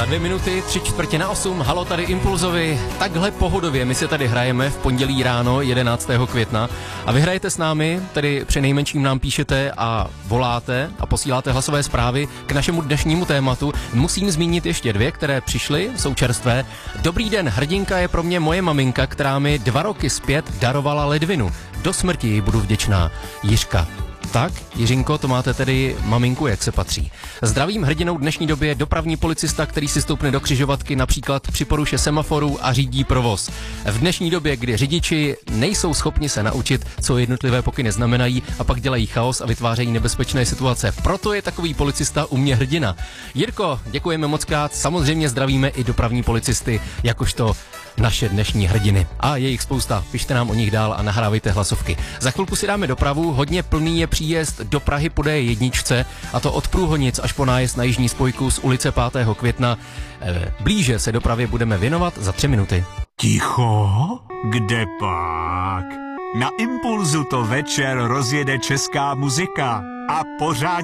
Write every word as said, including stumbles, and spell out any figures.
Za dvě minuty, tři čtvrtě na osm, halo tady Impulzovi. Takhle pohodově my si tady hrajeme v pondělí ráno jedenáctého května a vy hrajete s námi, tedy při nejmenším nám píšete a voláte a posíláte hlasové zprávy k našemu dnešnímu tématu. Musím zmínit ještě dvě, které přišly, jsou čerstvé. Dobrý den, hrdinka je pro mě moje maminka, která mi dva roky zpět darovala ledvinu. Do smrti jí budu vděčná. Jiřka. Tak, Jiřinko, to máte tedy maminku, jak se patří. Zdravím, hrdinou dnešní době dopravní policista, který si stoupne do křižovatky například při poruše semaforu a řídí provoz. V dnešní době, kdy řidiči nejsou schopni se naučit, co jednotlivé pokyny znamenají a pak dělají chaos a vytvářejí nebezpečné situace. Proto je takový policista u mě hrdina. Jirko, děkujeme moc krát, samozřejmě zdravíme i dopravní policisty, jakožto naše dnešní hrdiny. A je jich spousta, pište nám o nich dál a nahrávejte hlasovky. Za chvilku si dáme dopravu, hodně plný je příjezd do Prahy po D jedna, a to od Průhonic až po nájezd na jižní spojku z ulice pátého května. E, blíže se dopravě budeme věnovat za tři minuty. Ticho? Kde pak? Na Impulzu to večer rozjede česká muzika a pořád